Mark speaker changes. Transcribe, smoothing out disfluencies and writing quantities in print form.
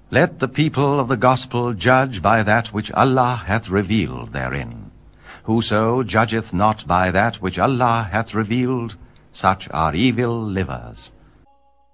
Speaker 1: Let the people of the gospel judge by that which Allah hath revealed therein. Whoso judgeth not by that which Allah hath revealed, such are evil livers.